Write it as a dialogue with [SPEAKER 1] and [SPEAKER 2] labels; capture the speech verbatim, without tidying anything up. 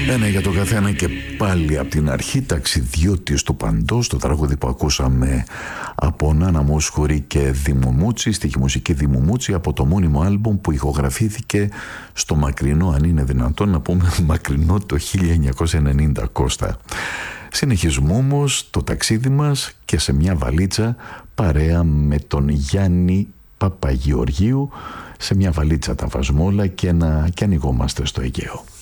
[SPEAKER 1] Ένα για τον καθένα και πάλι από την αρχή, ταξιδιώτης του παντός, το τραγούδι που ακούσαμε από Νάνα Μόσχουρη και Δήμο Μούτσι, στοιχη μουσική Δήμο Μούτσι, από το μόνιμο άλμπουμ που ηχογραφήθηκε στο μακρινό, αν είναι δυνατόν να πούμε μακρινό, το χίλια εννιακόσια ενενήντα, Κώστα. Συνεχίζουμε όμως το ταξίδι μας και σε μια βαλίτσα παρέα με τον Γιάννη Παπαγεωργίου, σε μια βαλίτσα τα βάζουμε όλα και, να, και ανοιγόμαστε στο Αιγαίο.